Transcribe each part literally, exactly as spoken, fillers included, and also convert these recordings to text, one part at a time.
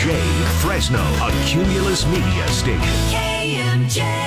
J, Fresno, a Cumulus Media station. K M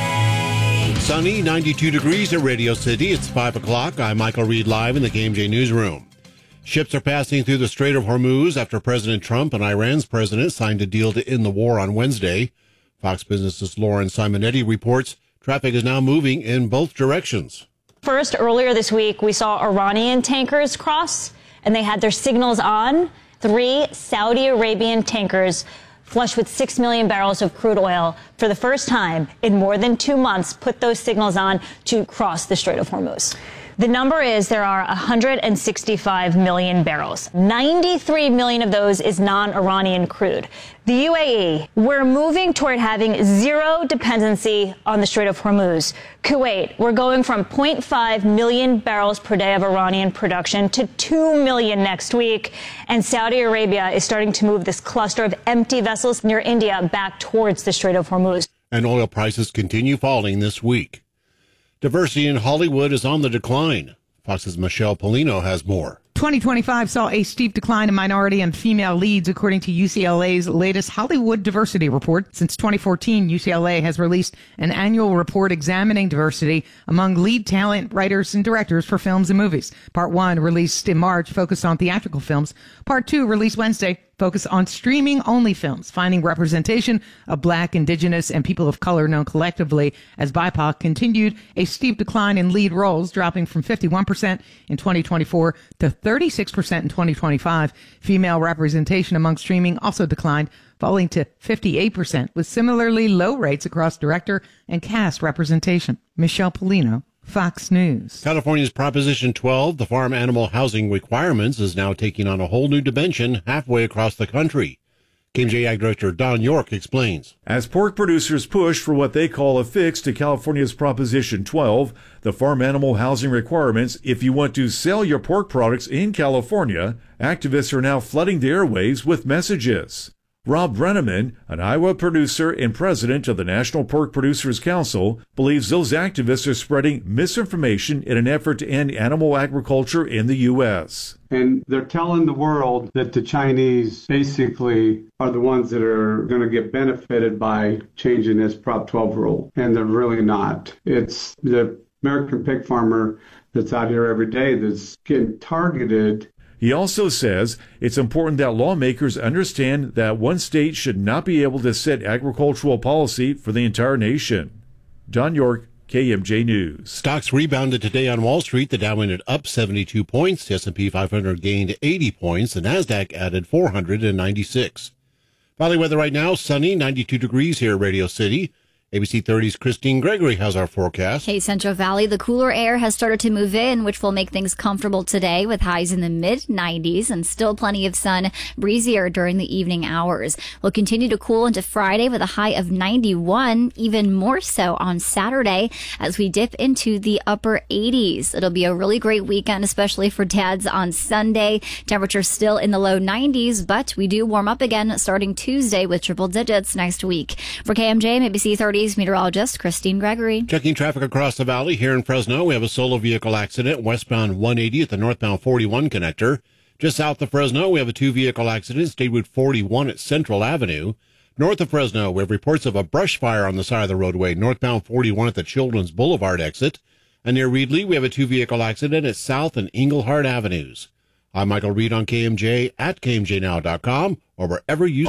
J. Sunny, ninety-two degrees at Radio City. It's five o'clock. I'm Michael Reed live in the K M J newsroom. Ships are passing through the Strait of Hormuz after President Trump and Iran's president signed a deal to end the war on Wednesday. Fox Business's Lauren Simonetti reports traffic is now moving in both directions. First, earlier this week, we saw Iranian tankers cross, and they had their signals on. Three Saudi Arabian tankers flush with six million barrels of crude oil for the first time in more than two months put those signals on to cross the Strait of Hormuz. The number is there are one hundred sixty-five million barrels. ninety-three million of those is non-Iranian crude. The U A E, we're moving toward having zero dependency on the Strait of Hormuz. Kuwait, we're going from zero point five million barrels per day of Iranian production to two million next week. And Saudi Arabia is starting to move this cluster of empty vessels near India back towards the Strait of Hormuz. And oil prices continue falling this week. Diversity in Hollywood is on the decline. Fox's Michelle Polino has more. twenty twenty-five saw a steep decline in minority and female leads, according to U C L A's latest Hollywood Diversity Report. Since twenty fourteen, U C L A has released an annual report examining diversity among lead talent, writers, and directors for films and movies. Part one, released in March, focused on theatrical films. Part two, released Wednesday, focus on streaming-only films, finding representation of Black, Indigenous, and people of color known collectively as B I P O C continued a steep decline in lead roles, dropping from fifty-one percent in twenty twenty-four to thirty-six percent in twenty twenty-five. Female representation among streaming also declined, falling to fifty-eight percent, with similarly low rates across director and cast representation. Michelle Polino, Fox News. California's Proposition twelve, the farm animal housing requirements, is now taking on a whole new dimension halfway across the country. K M J Ag Director Don York explains. As pork producers push for what they call a fix to California's Proposition twelve, the farm animal housing requirements, if you want to sell your pork products in California, activists are now flooding the airwaves with messages. Rob Brenneman, an Iowa producer and president of the National Pork Producers Council, believes those activists are spreading misinformation in an effort to end animal agriculture in the U S. And they're telling the world that the Chinese basically are the ones that are going to get benefited by changing this Prop twelve rule. And they're really not. It's the American pig farmer that's out here every day that's getting targeted. He also says it's important that lawmakers understand that one state should not be able to set agricultural policy for the entire nation. Don York, K M J News. Stocks rebounded today on Wall Street. The Dow ended up seventy-two points. The S and P five hundred gained eighty points. The NASDAQ added four hundred ninety-six. Valley weather right now, sunny, ninety-two degrees here at Radio City. A B C thirty's Christine Gregory has our forecast. Hey, Central Valley, the cooler air has started to move in, which will make things comfortable today with highs in the mid nineties and still plenty of sun, breezier during the evening hours. We'll continue to cool into Friday with a high of ninety-one, even more so on Saturday as we dip into the upper eighties. It'll be a really great weekend, especially for dads on Sunday. Temperatures still in the low nineties, but we do warm up again starting Tuesday with triple digits next week. For K M J, A B C thirty's meteorologist Christine Gregory. Checking traffic across the valley here in Fresno, we have a solo vehicle accident westbound one eighty at the northbound forty-one connector. Just south of Fresno, we have a two-vehicle accident, State Route forty-one at Central Avenue. North of Fresno, we have reports of a brush fire on the side of the roadway, northbound forty-one at the Children's Boulevard exit. And near Reedley, we have a two-vehicle accident at South and Englehart Avenues. I'm Michael Reed on K M J at K M J now dot com or wherever you...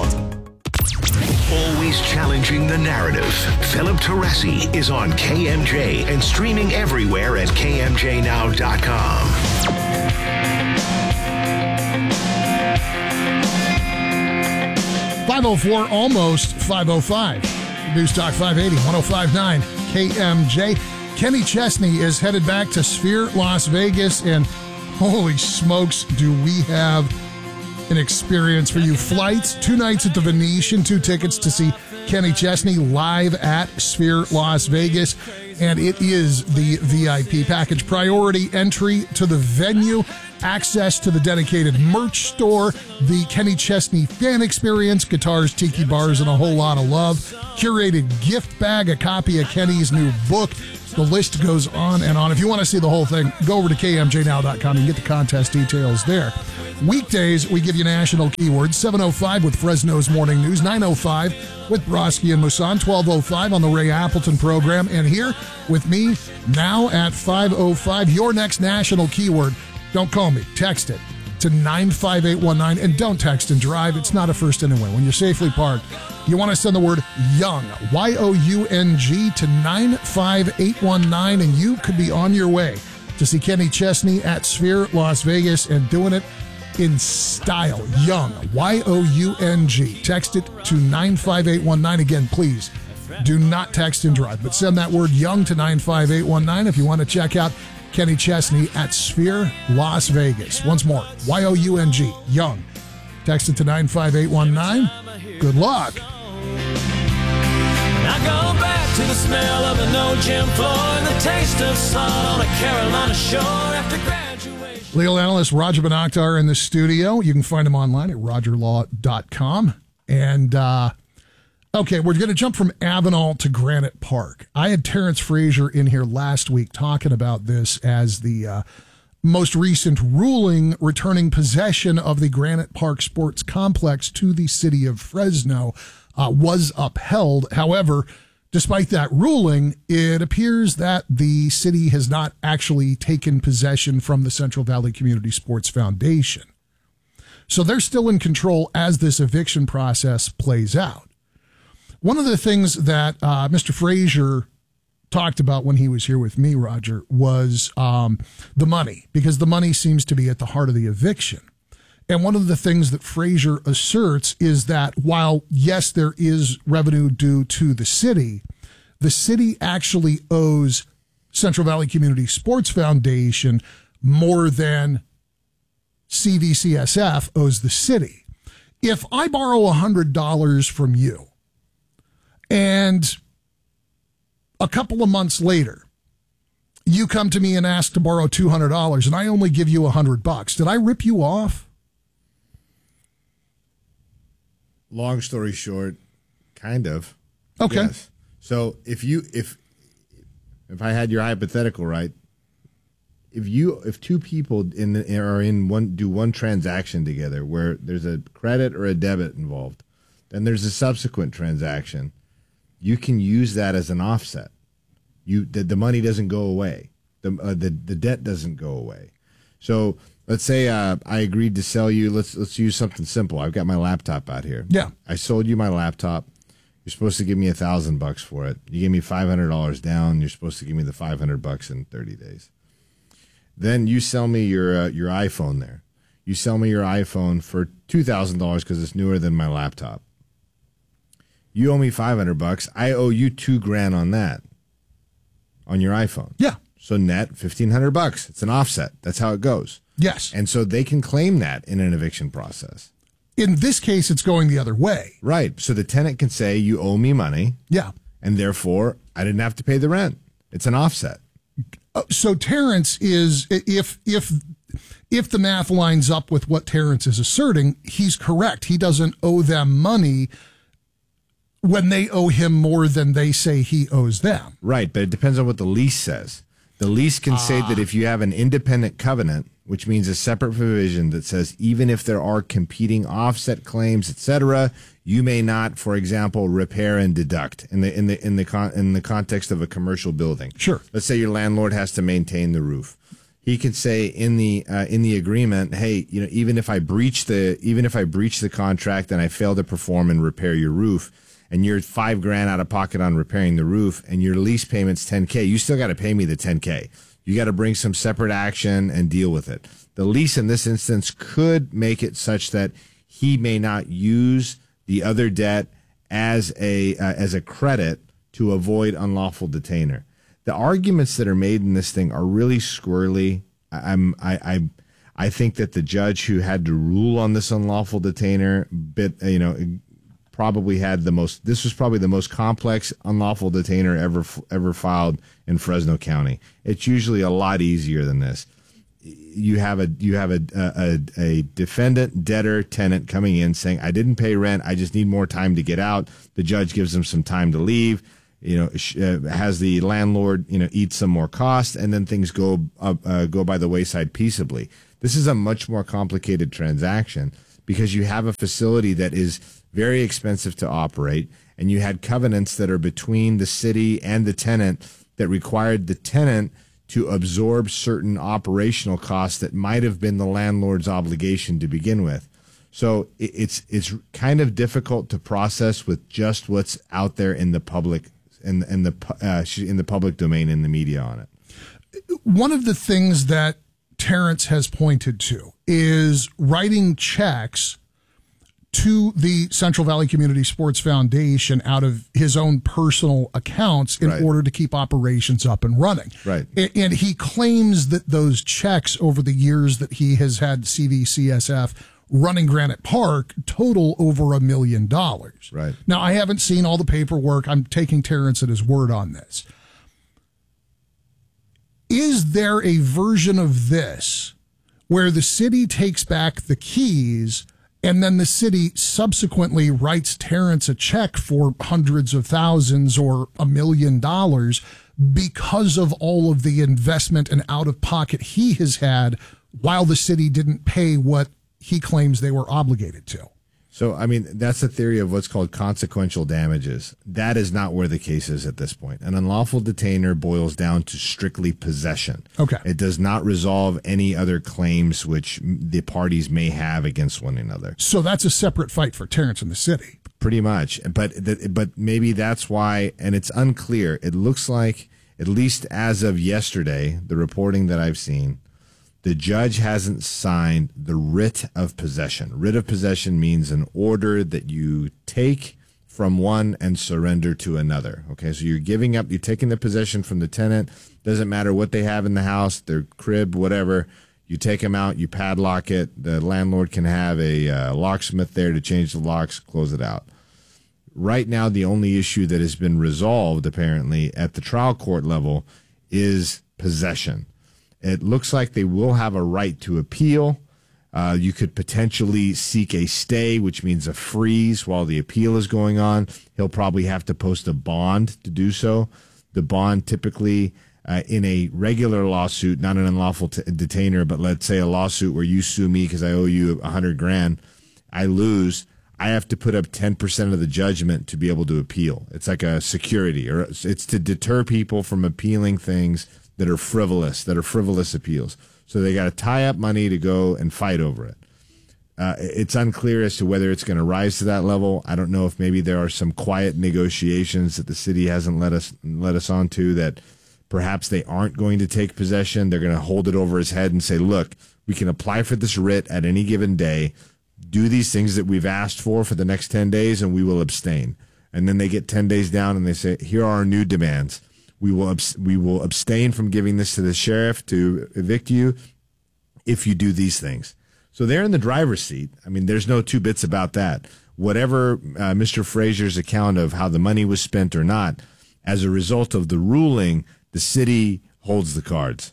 Always challenging the narrative. Philip Teresi is on K M J and streaming everywhere at K M J now dot com. five oh four, almost five oh five. News Talk five eighty, one oh five point nine K M J. Kenny Chesney is headed back to Sphere Las Vegas, and holy smokes, do we have an experience for you. Flights, two nights at the Venetian, two tickets to see Kenny Chesney live at Sphere Las Vegas. and it is the V I P package. Priority entry to the venue, access to the dedicated merch store, the Kenny Chesney fan experience, guitars, tiki bars, and a whole lot of love. Curated gift bag, a copy of Kenny's new book. The list goes on and on. If you want to see the whole thing, go over to K M J now dot com and get the contest details there. Weekdays, we give you national keywords. seven oh five with Fresno's Morning News, nine oh five with Broski and Musan, twelve oh five on the Ray Appleton program. And here with me now at five oh five, your next national keyword. Don't call me. Text it to nine five eight one nine. And don't text and drive. It's not a first anyway. When you're safely parked, you want to send the word YOUNG, Y O U N G, to nine five eight one nine, and you could be on your way to see Kenny Chesney at Sphere Las Vegas, and doing it in style. YOUNG, Y O U N G. Text it to nine five eight one nine. Again, please do not text and drive, but send that word YOUNG to nine five eight one nine if you want to check out Kenny Chesney at Sphere Las Vegas. Once more, Y O U N G, YOUNG. Text it to nine five eight one nine. Good luck. I go back to the smell of an old gym floor and the taste of sun on a Carolina shore after graduation. Legal analyst Roger Benaktar in the studio. You can find him online at roger law dot com. And, uh, okay, we're going to jump from Avenal to Granite Park. I had Terrence Frazier in here last week talking about this as the uh, most recent ruling returning possession of the Granite Park Sports Complex to the city of Fresno uh, was upheld. However, despite that ruling, it appears that the city has not actually taken possession from the Central Valley Community Sports Foundation. So they're still in control as this eviction process plays out. One of the things that uh, Mister Frazier talked about when he was here with me, Roger, was um, the money, because the money seems to be at the heart of the eviction. And one of the things that Frazier asserts is that while, yes, there is revenue due to the city, the city actually owes Central Valley Community Sports Foundation more than C V C S F owes the city. If I borrow one hundred dollars from you, and a couple of months later, you come to me and ask to borrow two hundred dollars, and I only give you one hundred bucks, did I rip you off? Long story short, kind of. Okay. Yes. So if you if if I had your hypothetical right, if you if two people in the, are in one do one transaction together where there's a credit or a debit involved, then there's a subsequent transaction. You can use that as an offset. You the, the money doesn't go away. The uh, the the debt doesn't go away. So let's say uh, I agreed to sell you. Let's let's use something simple. I've got my laptop out here. Yeah. I sold you my laptop. You're supposed to give me a thousand bucks for it. You gave me five hundred dollars down. You're supposed to give me the five hundred bucks in thirty days. Then you sell me your uh, your iPhone there. You sell me your iPhone for two thousand dollars because it's newer than my laptop. You owe me five hundred bucks. I owe you two grand on that, on your iPhone. Yeah. So net fifteen hundred bucks. It's an offset. That's how it goes. Yes. And so they can claim that in an eviction process. In this case, it's going the other way. Right. So the tenant can say, you owe me money. Yeah. And therefore, I didn't have to pay the rent. It's an offset. Uh, so Terrence is, if if if the math lines up with what Terrence is asserting, he's correct. He doesn't owe them money when they owe him more than they say he owes them. Right, but it depends on what the lease says. The lease can ah. say that if you have an independent covenant, which means a separate provision that says even if there are competing offset claims, et cetera, you may not, for example, repair and deduct in the in the in the con- in the context of a commercial building. Sure. Let's say your landlord has to maintain the roof. He could say in the uh, in the agreement, hey, you know, even if I breach the even if I breach the contract and I fail to perform and repair your roof, and you're five grand out of pocket on repairing the roof, and your lease payment's ten K, you still got to pay me the ten K. You got to bring some separate action and deal with it. The lease in this instance could make it such that he may not use the other debt as a uh, as a credit to avoid unlawful detainer. The arguments that are made in this thing are really squirrely. I'm I I I think that the judge who had to rule on this unlawful detainer bit you know. probably had the most. This was probably the most complex unlawful detainer ever ever filed in Fresno County. It's usually a lot easier than this. You have a you have a a, a defendant, debtor, tenant coming in saying, "I didn't pay rent. I just need more time to get out." The judge gives them some time to leave. You know, uh, has the landlord, you know, eat some more cost, and then things go uh, uh, go by the wayside peaceably. This is a much more complicated transaction because you have a facility that is very expensive to operate, and you had covenants that are between the city and the tenant that required the tenant to absorb certain operational costs that might have been the landlord's obligation to begin with. So it's it's kind of difficult to process with just what's out there in the public in, in the uh, in the public domain in the media on it. One of the things that Terrence has pointed to is writing checks to the Central Valley Community Sports Foundation out of his own personal accounts in right. order to keep operations up and running. Right. And he claims that those checks over the years that he has had C V C S F running Granite Park total over a million dollars. Right. Now, I haven't seen all the paperwork. I'm taking Terrence at his word on this. Is there a version of this where the city takes back the keys and then the city subsequently writes Terrence a check for hundreds of thousands or a million dollars because of all of the investment and out-of-pocket he has had while the city didn't pay what he claims they were obligated to? So, I mean, that's the theory of what's called consequential damages. That is not where the case is at this point. An unlawful detainer boils down to strictly possession. Okay. It does not resolve any other claims which the parties may have against one another. So that's a separate fight for Terrence and the city. Pretty much. But, but maybe that's why, and it's unclear. It looks like, at least as of yesterday, the reporting that I've seen, the judge hasn't signed the writ of possession. Writ of possession means an order that you take from one and surrender to another. Okay, so you're giving up, you're taking the possession from the tenant. Doesn't matter what they have in the house, their crib, whatever. You take them out, you padlock it. The landlord can have a uh, locksmith there to change the locks, close it out. Right now, the only issue that has been resolved, apparently, at the trial court level is possession. It looks like they will have a right to appeal. Uh, you could potentially seek a stay, which means a freeze while the appeal is going on. He'll probably have to post a bond to do so. The bond typically uh, in a regular lawsuit, not an unlawful t- detainer, but let's say a lawsuit where you sue me because I owe you a hundred grand, I lose. I have to put up ten percent of the judgment to be able to appeal. It's like a security, or it's to deter people from appealing things that are frivolous, that are frivolous appeals. So they got to tie up money to go and fight over it. Uh, it's unclear as to whether it's going to rise to that level. I don't know if maybe there are some quiet negotiations that the city hasn't let us let us on to, that perhaps they aren't going to take possession. They're going to hold it over his head and say, look, we can apply for this writ at any given day, do these things that we've asked for for the next ten days, and we will abstain. And then they get ten days down and they say, here are our new demands. We will abs- we will abstain from giving this to the sheriff to evict you if you do these things. So they're in the driver's seat. I mean, there's no two bits about that. Whatever uh, Mister Frazier's account of how the money was spent or not, as a result of the ruling, the city holds the cards.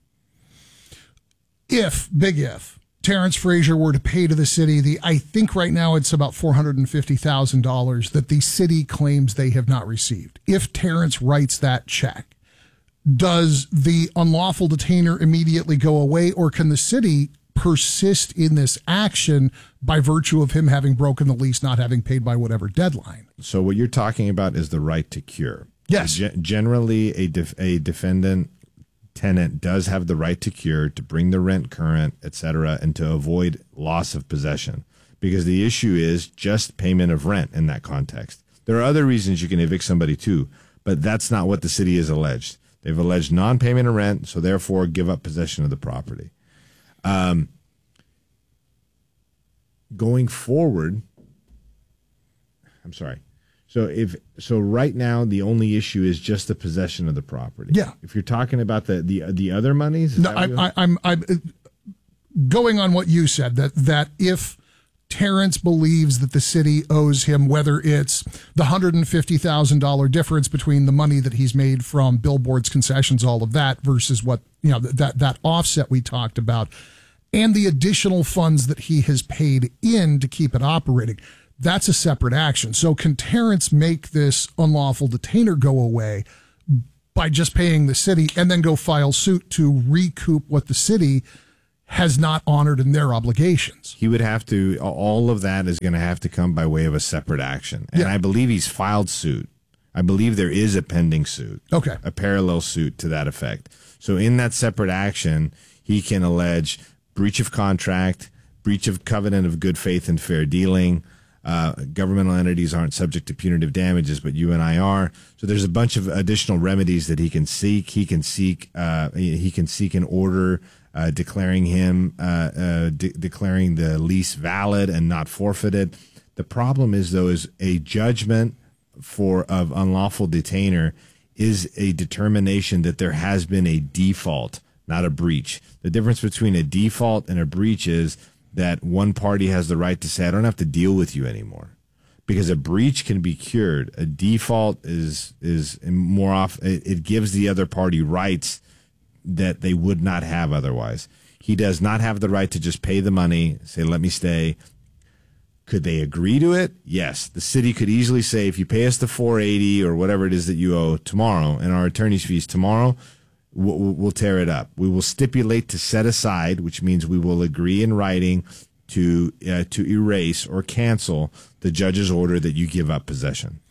If, big if, Terrence Frazier were to pay to the city, the I think right now it's about four hundred fifty thousand dollars that the city claims they have not received. If Terrence writes that check, does the unlawful detainer immediately go away, or can the city persist in this action by virtue of him having broken the lease, not having paid by whatever deadline? So what you're talking about is the right to cure. Yes. G- generally, a def- a defendant tenant does have the right to cure, to bring the rent current, et cetera, and to avoid loss of possession. Because the issue is just payment of rent in that context. There are other reasons you can evict somebody too, but that's not what the city has alleged. They've alleged non-payment of rent, so therefore give up possession of the property. Um, going forward, I'm sorry. So if so, right now the only issue is just the possession of the property. Yeah. If you're talking about the the the other monies, is no, that I, what I, I'm I'm going on what you said, that that if Terrence believes that the city owes him, whether it's the one hundred fifty thousand dollars difference between the money that he's made from billboards, concessions, all of that, versus what, you know, that, that offset we talked about, and the additional funds that he has paid in to keep it operating. That's a separate action. So can Terrence make this unlawful detainer go away by just paying the city and then go file suit to recoup what the city has not honored in their obligations? He would have to, all of that is going to have to come by way of a separate action. And yeah. I believe he's filed suit. I believe there is a pending suit. Okay. A parallel suit to that effect. So in that separate action, he can allege breach of contract, breach of covenant of good faith and fair dealing. Uh, governmental entities aren't subject to punitive damages, but you and I are. So there's a bunch of additional remedies that he can seek. He can seek, uh, he can seek an order Uh, declaring him, uh, uh, de- declaring the lease valid and not forfeited. The problem is, though, is a judgment for of unlawful detainer is a determination that there has been a default, not a breach. The difference between a default and a breach is that one party has the right to say, I don't have to deal with you anymore. Because a breach can be cured. A default is is more off. It, it gives the other party rights that they would not have otherwise. He does not have the right to just pay the money, say, let me stay. Could they agree to it? Yes. The city could easily say, if you pay us the four eighty or whatever it is that you owe tomorrow and our attorney's fees tomorrow, we'll, we'll tear it up. We will stipulate to set aside, which means we will agree in writing to uh, to erase or cancel the judge's order that you give up possession.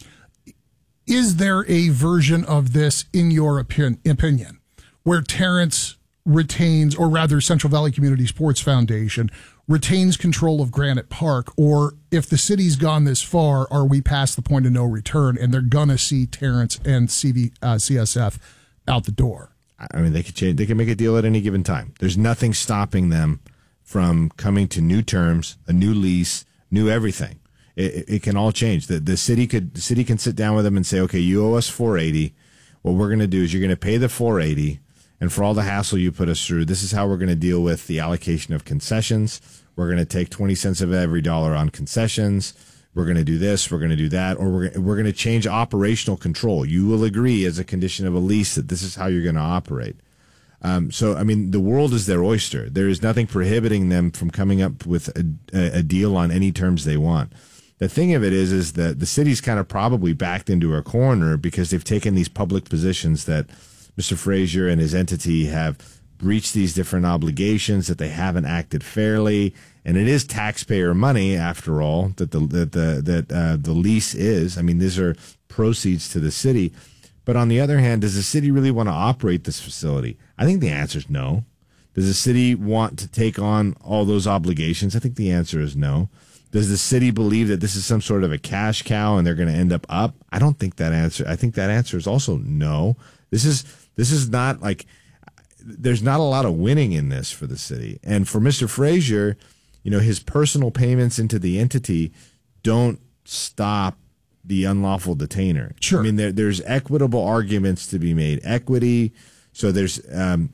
Is there a version of this, in your opin- opinion, where Terrence retains, or rather Central Valley Community Sports Foundation retains control of Granite Park? Or if the city's gone this far, are we past the point of no return and they're going to see Terrence and C V, uh, C S F out the door? I mean, they could change, they can make a deal at any given time. There's nothing stopping them from coming to new terms, a new lease, new everything. It, it can all change. The, the city could, the city can sit down with them and say, okay, you owe us four eighty. What we're going to do is you're going to pay the four eighty. And for all the hassle you put us through, this is how we're going to deal with the allocation of concessions. We're going to take twenty cents of every dollar on concessions. We're going to do this. We're going to do that. Or we're, we're going to change operational control. You will agree as a condition of a lease that this is how you're going to operate. Um, so, I mean, the world is their oyster. There is nothing prohibiting them from coming up with a, a deal on any terms they want. The thing of it is, is that the city's kind of probably backed into a corner because they've taken these public positions that Mister Frazier and his entity have breached these different obligations, that they haven't acted fairly, and it is taxpayer money after all that the that the that uh, the lease is. I mean, these are proceeds to the city. But on the other hand, does the city really want to operate this facility? I think the answer is no. Does the city want to take on all those obligations? I think the answer is no. Does the city believe that this is some sort of a cash cow and they're going to end up up? I don't think that answer. I think that answer is also no. This is this is not like there's not a lot of winning in this for the city. And for Mister Frazier, you know, his personal payments into the entity don't stop the unlawful detainer. Sure. I mean, there, there's equitable arguments to be made. Equity. So there's um,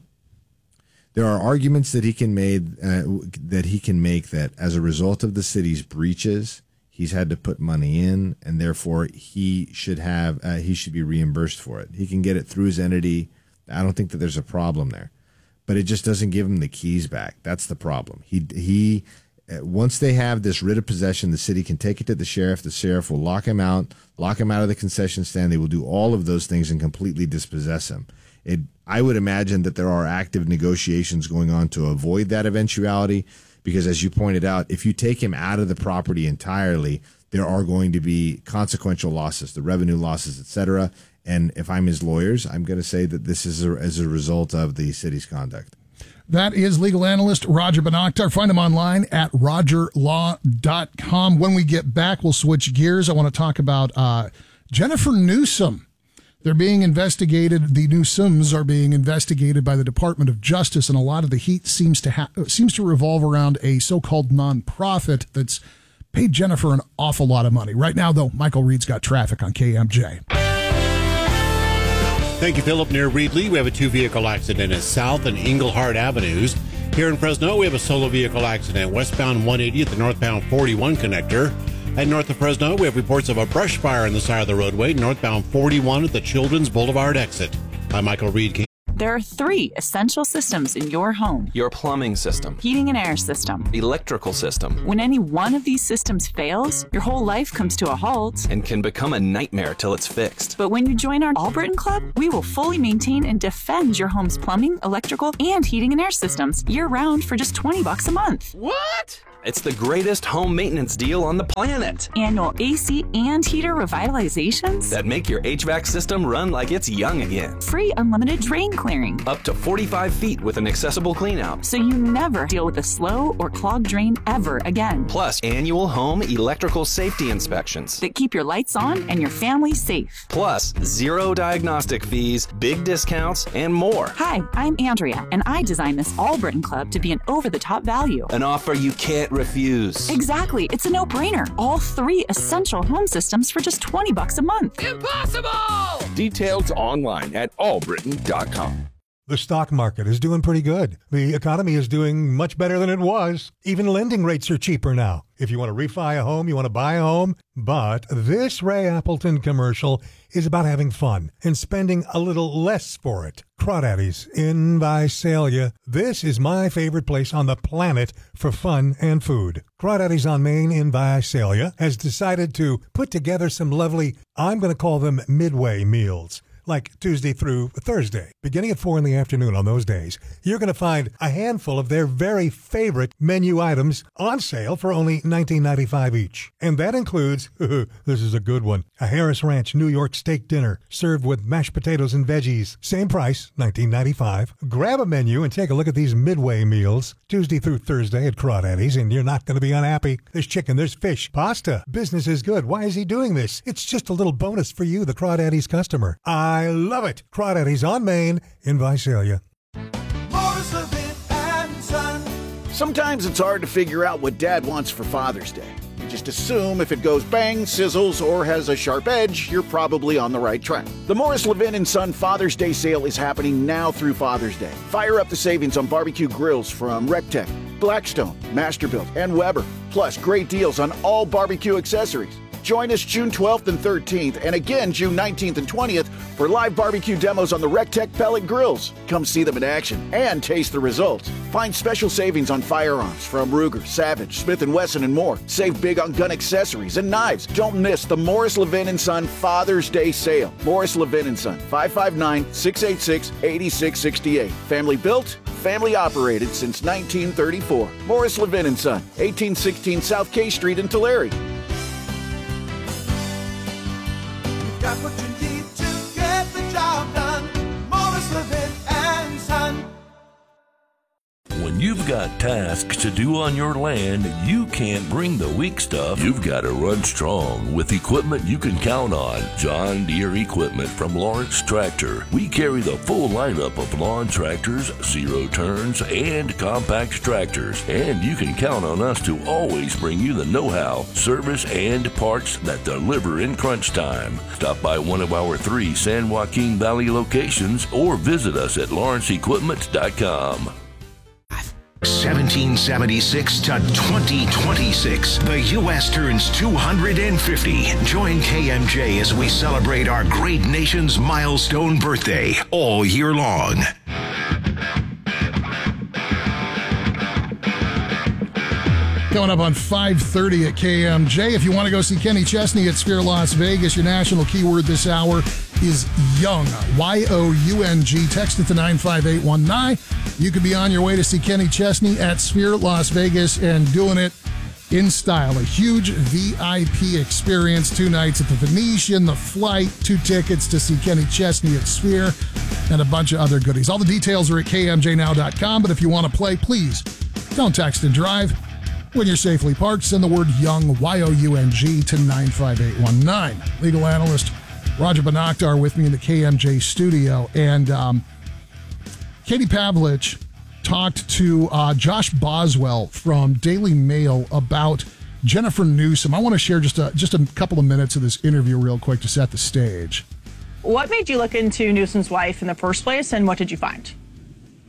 there are arguments that he can made uh, that he can make that as a result of the city's breaches, he's had to put money in, and therefore he should have uh, he should be reimbursed for it. He can get it through his entity. I don't think that there's a problem there, but it just doesn't give him the keys back. That's the problem. He he uh, once they have this writ of possession, the city can take it to the sheriff. The sheriff will lock him out, lock him out of the concession stand. They will do all of those things and completely dispossess him. It. I would imagine that there are active negotiations going on to avoid that eventuality. Because as you pointed out, if you take him out of the property entirely, there are going to be consequential losses, the revenue losses, et cetera. And if I'm his lawyers, I'm going to say that this is a, as a result of the city's conduct. That is legal analyst Roger Bonaktar. Find him online at roger law dot com. When we get back, we'll switch gears. I want to talk about uh, Jennifer Newsom. They're being investigated. The Newsoms are being investigated by the Department of Justice, and a lot of the heat seems to ha- seems to revolve around a so-called nonprofit that's paid Jennifer an awful lot of money. Right now, though, Michael Reed's got traffic on K M J. Thank you, Philip. Near Reedley, we have a two-vehicle accident at South and Englehart Avenues. Here in Fresno, we have a solo vehicle accident westbound one eighty at the northbound forty-one connector. And north of Fresno, we have reports of a brush fire on the side of the roadway, northbound forty-one at the Children's Boulevard exit. I'm Michael Reed. There are three essential systems in your home. Your plumbing system, heating and air system, electrical system. When any one of these systems fails, your whole life comes to a halt and can become a nightmare till it's fixed. But when you join our Albritton Club, we will fully maintain and defend your home's plumbing, electrical, and heating and air systems year-round for just twenty bucks a month. What? It's the greatest home maintenance deal on the planet. Annual A C and heater revitalizations that make your H V A C system run like it's young again. Free unlimited drain clearing. Up to forty-five feet with an accessible cleanout. So you never deal with a slow or clogged drain ever again. Plus annual home electrical safety inspections that keep your lights on and your family safe. Plus zero diagnostic fees, big discounts, and more. Hi, I'm Andrea, and I designed this Albritton Club to be an over-the-top value. An offer you can't refuse. Exactly. It's a no-brainer. All three essential home systems for just twenty bucks a month. Impossible! Details online at albritton dot com. The stock market is doing pretty good. The economy is doing much better than it was. Even lending rates are cheaper now. If you want to refi a home, you want to buy a home. But this Ray Appleton commercial is about having fun and spending a little less for it. Crawdaddy's in Visalia. This is my favorite place on the planet for fun and food. Crawdaddy's on Main in Visalia has decided to put together some lovely, I'm going to call them midway meals. Like Tuesday through Thursday. Beginning at four in the afternoon on those days, you're going to find a handful of their very favorite menu items on sale for only nineteen ninety-five each. And that includes, this is a good one, a Harris Ranch New York steak dinner served with mashed potatoes and veggies. Same price, nineteen ninety-five. Grab a menu and take a look at these midway meals, Tuesday through Thursday at Crawdaddy's, and you're not going to be unhappy. There's chicken, there's fish, pasta. Business is good. Why is he doing this? It's just a little bonus for you, the Crawdaddy's customer. I I love it. Crawdaddy's on Main in Visalia. Morris Levin and Son. Sometimes it's hard to figure out what Dad wants for Father's Day. You just assume if it goes bang, sizzles, or has a sharp edge, you're probably on the right track. The Morris Levin and Son Father's Day sale is happening now through Father's Day. Fire up the savings on barbecue grills from Rectech, Blackstone, Masterbuilt, and Weber. Plus great deals on all barbecue accessories. Join us June twelfth and thirteenth, and again June nineteenth and twentieth for live barbecue demos on the Rectech pellet grills. Come see them in action and taste the results. Find special savings on firearms from Ruger, Savage, Smith and Wesson, and more. Save big on gun accessories and knives. Don't miss the Morris Levin and Son Father's Day sale. Morris Levin and Son, five five nine, six eight six, eight six six eight. Family built, family operated since nineteen thirty-four. Morris Levin and Son, eighteen sixteen South K Street in Tulare. Got what you need to get the job done. Morris Levin and Son. When you've got tasks to do on your land, you can't bring the weak stuff. You've got to run strong with equipment you can count on. John Deere equipment from Lawrence Tractor. We carry the full lineup of lawn tractors, zero turns, and compact tractors. And you can count on us to always bring you the know-how, service, and parts that deliver in crunch time. Stop by one of our three San Joaquin Valley locations or visit us at lawrence equipment dot com. seventeen seventy-six to twenty twenty-six. The U S turns two hundred fifty. Join K M J as we celebrate our great nation's milestone birthday all year long. Coming up on five thirty at K M J. If you want to go see Kenny Chesney at Sphere Las Vegas, your national keyword this hour is young. Y O U N G. Text it to nine five eight one nine. You could be on your way to see Kenny Chesney at Sphere Las Vegas and doing it in style. A huge V I P experience. Two nights at the Venetian, the flight, two tickets to see Kenny Chesney at Sphere, and a bunch of other goodies. All the details are at K M J now dot com, but if you want to play, please don't text and drive. When you're safely parked, send the word YOUNG, Y O U N G, to nine five eight one nine. Legal analyst Roger Banachtar with me in the K M J studio. And um, Katie Pavlich talked to uh, Josh Boswell from Daily Mail about Jennifer Newsom. I want to share just a, just a couple of minutes of this interview real quick to set the stage. What made you look into Newsom's wife in the first place, and what did you find?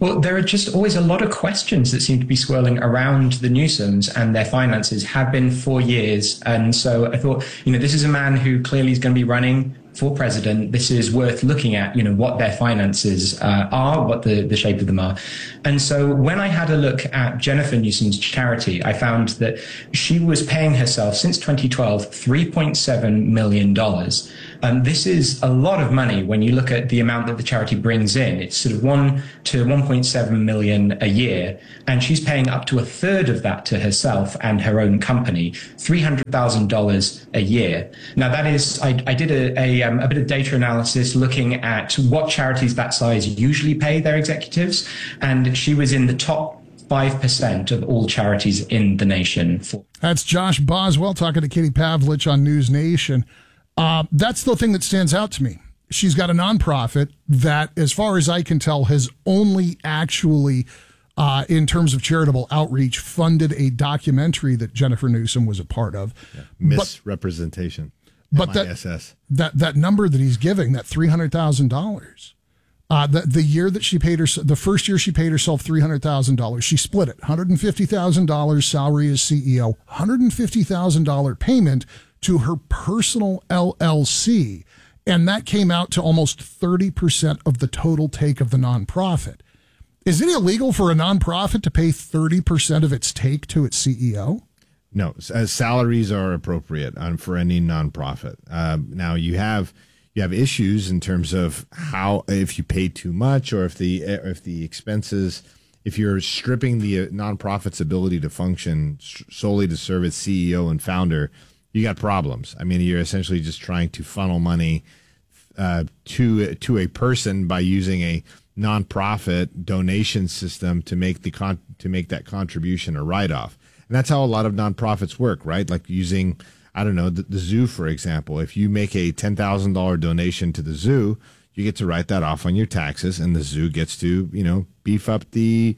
Well, there are just always a lot of questions that seem to be swirling around the Newsoms and their finances, have been for years. And so I thought, you know, this is a man who clearly is going to be running for president. This is worth looking at, you know, what their finances uh, are, what the, the shape of them are. And so when I had a look at Jennifer Newsom's charity, I found that she was paying herself since twenty twelve three point seven million dollars. Um, this is a lot of money when you look at the amount that the charity brings in. It's sort of one to one point seven million a year. And she's paying up to a third of that to herself and her own company, three hundred thousand dollars a year. Now that is, I, I did a, a, um, a bit of data analysis looking at what charities that size usually pay their executives. And she was in the top five percent of all charities in the nation. For- That's Josh Boswell talking to Katie Pavlich on News Nation. Uh, that's the thing that stands out to me. She's got a nonprofit that, as far as I can tell, has only actually, uh, in terms of charitable outreach, funded a documentary that Jennifer Newsom was a part of. Yeah. Misrepresentation. But, but M I S S. that, that that number that he's giving, that three hundred thousand dollars, uh, the, the year that she paid her, the first year she paid herself three hundred thousand dollars, she split it. one hundred fifty thousand dollars salary as C E O, one hundred fifty thousand dollars payment to her personal L L C, and that came out to almost thirty percent of the total take of the nonprofit. Is it illegal for a nonprofit to pay thirty percent of its take to its C E O? No, as salaries are appropriate on, for any nonprofit. Um, now you have you have issues in terms of how, if you pay too much, or if the if the expenses, if you're stripping the nonprofit's ability to function solely to serve its C E O and founder, you got problems. I mean, you're essentially just trying to funnel money uh, to to a person by using a nonprofit donation system to make the con- to make that contribution a write-off. And that's how a lot of nonprofits work, right? Like using, I don't know, the, the zoo, for example. If you make a ten thousand dollars donation to the zoo, you get to write that off on your taxes, and the zoo gets to, you know, beef up the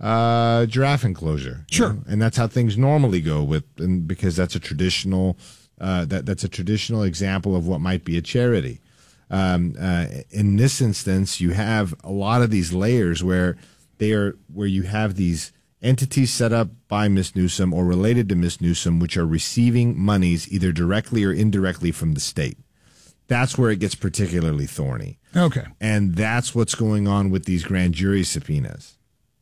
uh, giraffe enclosure. Sure. You know? And that's how things normally go with, and because that's a traditional, uh, that that's a traditional example of what might be a charity. Um, uh, in this instance, you have a lot of these layers where they are, where you have these entities set up by Miss Newsom or related to Miss Newsom, which are receiving monies either directly or indirectly from the state. That's where it gets particularly thorny. Okay. And that's what's going on with these grand jury subpoenas.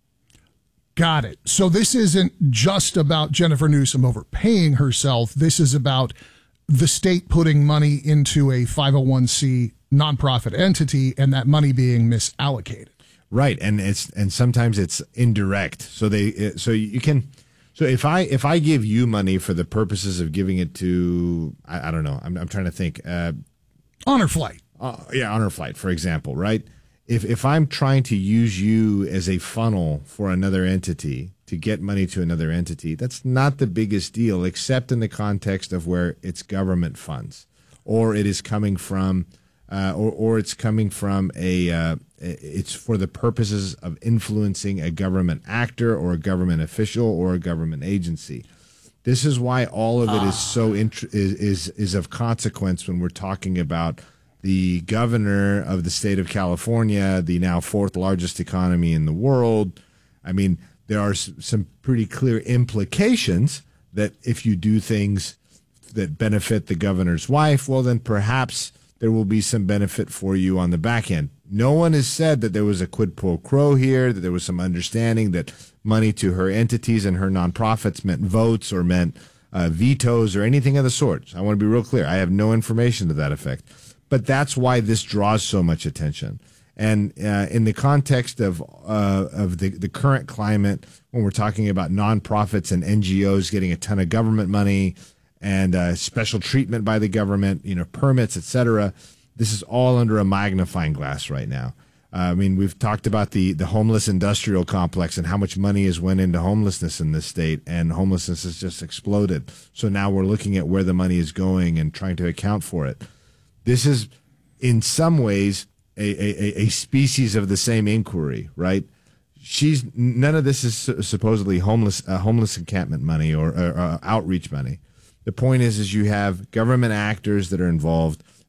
Got it. So this isn't just about Jennifer Newsom overpaying herself. This is about the state putting money into a five oh one c nonprofit entity and that money being misallocated. Right, and it's and sometimes it's indirect. So they so you can so if I if I give you money for the purposes of giving it to I, I don't know I'm I'm trying to think uh, Honor Flight. Uh, yeah, Honor Flight, for example, right? If if I'm trying to use you as a funnel for another entity to get money to another entity, that's not the biggest deal, except in the context of where it's government funds, or it is coming from, uh, or or it's coming from a, uh, it's for the purposes of influencing a government actor or a government official or a government agency. This is why all of it is so int- is, is is of consequence when we're talking about the governor of the state of California, the now fourth largest economy in the world. I mean, there are some pretty clear implications that if you do things that benefit the governor's wife, well, then perhaps there will be some benefit for you on the back end. No one has said that there was a quid pro quo here, that there was some understanding that money to her entities and her nonprofits meant votes or meant uh, vetoes or anything of the sort. I want to be real clear. I have no information to that effect. But that's why this draws so much attention. And uh, in the context of uh, of the, the current climate, when we're talking about nonprofits and N G Os getting a ton of government money and uh, special treatment by the government, you know, permits, et cetera, this is all under a magnifying glass right now. Uh, I mean, we've talked about the, the homeless industrial complex and how much money has went into homelessness in this state, and homelessness has just exploded. So now we're looking at where the money is going and trying to account for it. This is, in some ways, a, a, a species of the same inquiry, right? She's none of this is supposedly homeless uh, homeless encampment money or, or uh, outreach money. The point is, is you have government actors that are involved,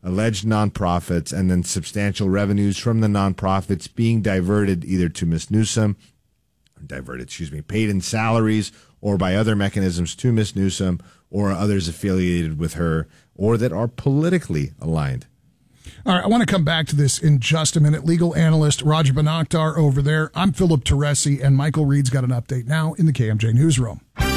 alleged nonprofits, and then substantial revenues from the nonprofits being diverted either to Miz Newsom, diverted, excuse me, paid in salaries or by other mechanisms to Miz Newsom or others affiliated with her or that are politically aligned. All right, I want to come back to this in just a minute. Legal analyst Roger Banaktar over there. I'm Philip Teresi, and Michael Reed's got an update now in the K M J Newsroom.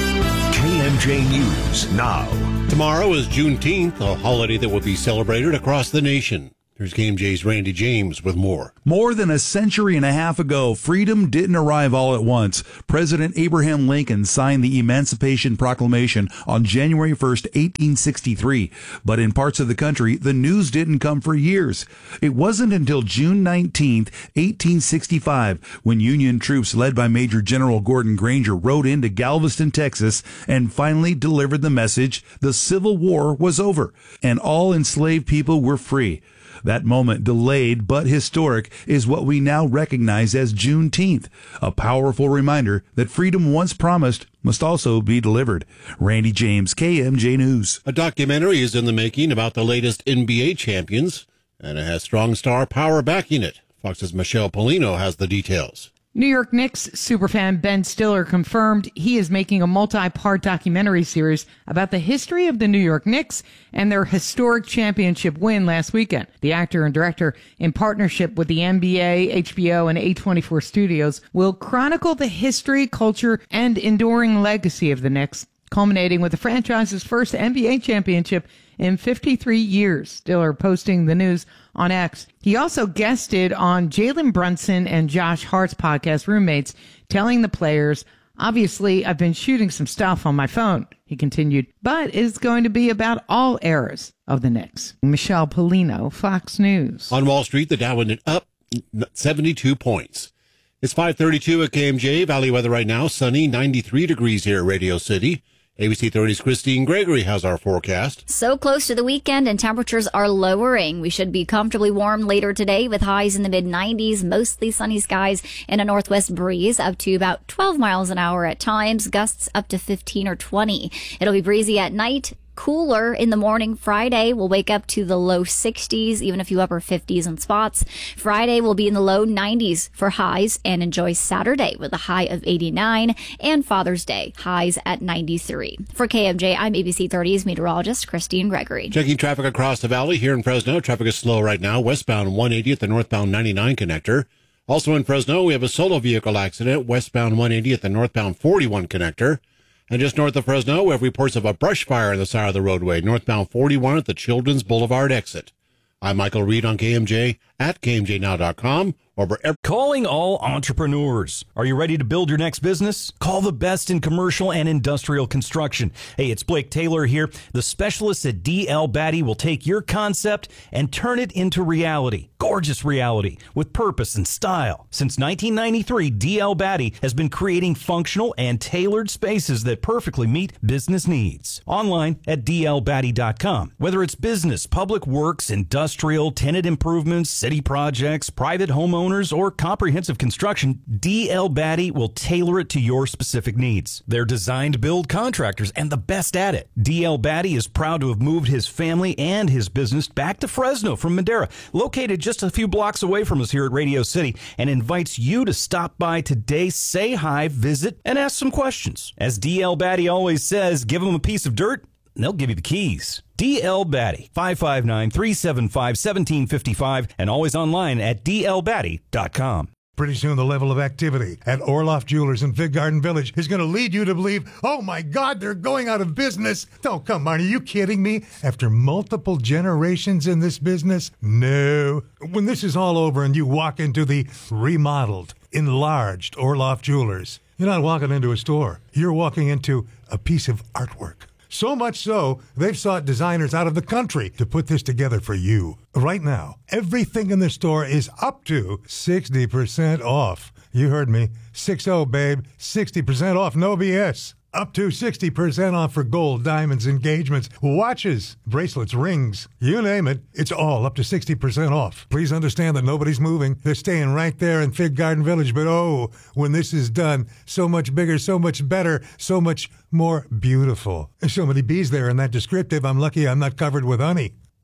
K M J News now. Tomorrow is Juneteenth, a holiday that will be celebrated across the nation. Here's K M J's Randy James with more. More than a century and a half ago, freedom didn't arrive all at once. President Abraham Lincoln signed the Emancipation Proclamation on January first, eighteen sixty-three. But in parts of the country, the news didn't come for years. It wasn't until June nineteenth, eighteen sixty-five, when Union troops led by Major General Gordon Granger rode into Galveston, Texas, and finally delivered the message the Civil War was over, and all enslaved people were free. That moment, delayed but historic, is what we now recognize as Juneteenth, a powerful reminder that freedom once promised must also be delivered. Randy James, K M J News. A documentary is in the making about the latest N B A champions, and it has strong star power backing it. Fox's Michelle Polino has the details. New York Knicks superfan Ben Stiller confirmed he is making a multi-part documentary series about the history of the New York Knicks and their historic championship win last weekend. The actor and director, in partnership with the N B A, H B O, and A twenty-four Studios, will chronicle the history, culture, and enduring legacy of the Knicks, culminating with the franchise's first N B A championship in fifty-three years. Stiller posting the news on X. He also guested on Jalen Brunson and Josh Hart's podcast Roommates, telling the players, "Obviously, I've been shooting some stuff on my phone," he continued, "but it's going to be about all eras of the Knicks." Michelle Polino, Fox News. On Wall Street, the Dow went up seventy-two points. It's five thirty-two at K M J. Valley weather right now, sunny, ninety-three degrees here at Radio City. A B C thirty's Christine Gregory has our forecast. So close to the weekend and temperatures are lowering. We should be comfortably warm later today with highs in the mid nineties, mostly sunny skies and a northwest breeze up to about twelve miles an hour at times, gusts up to fifteen or twenty. It'll be breezy at night. Cooler in the morning. Friday will wake up to the low sixties, even a few upper fifties in spots. Friday will be in the low nineties for highs, and enjoy Saturday with a high of eighty-nine and Father's Day highs at ninety-three. For K M J, I'm A B C thirty's meteorologist Christine Gregory. Checking traffic across the valley here in Fresno. Traffic is slow right now. Westbound one eighty at the northbound ninety-nine connector. Also in Fresno, we have a solo vehicle accident. Westbound one eighty at the northbound forty-one connector. And just north of Fresno, we have reports of a brush fire on the side of the roadway, northbound forty-one at the Children's Boulevard exit. I'm Michael Reed on K M J at K M J now dot com or wherever. Calling all entrepreneurs. Are you ready to build your next business? Call the best in commercial and industrial construction. Hey, it's Blake Taylor here. The specialists at D L Batty will take your concept and turn it into reality. Gorgeous reality with purpose and style. Since nineteen ninety-three, D L Batty has been creating functional and tailored spaces that perfectly meet business needs. Online at D L Batty dot com. Whether it's business, public works, industrial, tenant improvements, city projects, private homeowners, or comprehensive construction, D L Batty will tailor it to your specific needs. They're designed to build contractors and the best at it. D L Batty is proud to have moved his family and his business back to Fresno from Madera, located just a few blocks away from us here at Radio City, and invites you to stop by today, say hi, visit, and ask some questions. As D L Batty always says, give them a piece of dirt, and they'll give you the keys. D L Batty, five five nine, three seven five, one seven five five, and always online at D L Batty dot com. Pretty soon the level of activity at Orloff Jewelers in Fig Garden Village is going to lead you to believe, oh my God, they're going out of business. Oh, come on, are you kidding me? After multiple generations in this business? No. When this is all over and you walk into the remodeled, enlarged Orloff Jewelers, you're not walking into a store. You're walking into a piece of artwork. So much so, they've sought designers out of the country to put this together for you. Right now, everything in the store is up to sixty percent off. You heard me. six oh, babe. sixty percent off, no B S. Up to sixty percent off for gold, diamonds, engagements, watches, bracelets, rings. You name it, it's all up to sixty percent off. Please understand that nobody's moving. They're staying right there in Fig Garden Village. But oh, when this is done, so much bigger, so much better, so much more beautiful. There's so many bees there in that descriptive, I'm lucky I'm not covered with honey.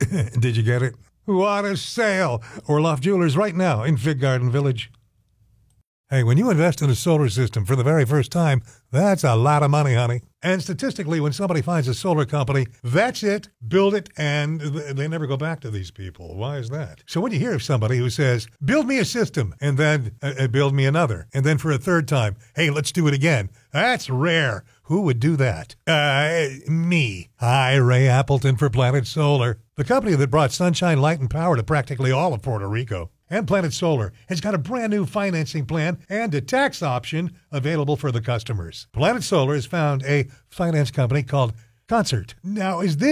Did you get it? What a sale! Orloff Jewelers right now in Fig Garden Village. Hey, when you invest in a solar system for the very first time, that's a lot of money, honey. And statistically, when somebody finds a solar company, that's it, build it, and they never go back to these people. Why is that? So when you hear of somebody who says, build me a system, and then uh, build me another, and then for a third time, hey, let's do it again, that's rare. Who would do that? Uh, me. Hi, Ray Appleton for Planet Solar, the company that brought sunshine, light, and power to practically all of Puerto Rico. And Planet Solar has got a brand new financing plan and a tax option available for the customers. Planet Solar has found a finance company called Concert. Now, is this